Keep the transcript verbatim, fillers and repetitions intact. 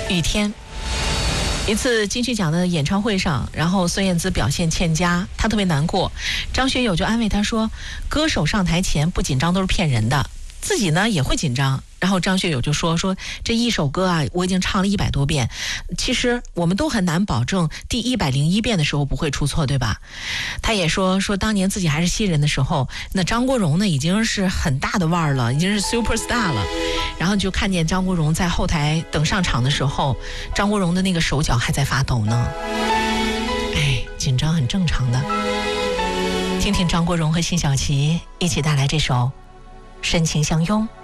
雨天。一次金曲奖的演唱会上，然后孙燕姿表现欠佳，她特别难过。张学友就安慰她说，歌手上台前不紧张都是骗人的，自己呢也会紧张。然后张学友就说说这一首歌啊，我已经唱了一百多遍，其实我们都很难保证第一百零一遍的时候不会出错，对吧？他也说说当年自己还是新人的时候，那张国荣呢已经是很大的腕儿了，已经是 super star 了。然后就看见张国荣在后台等上场的时候，张国荣的那个手脚还在发抖呢。哎，紧张很正常的。听听张国荣和辛晓琪一起带来这首《深情相拥》。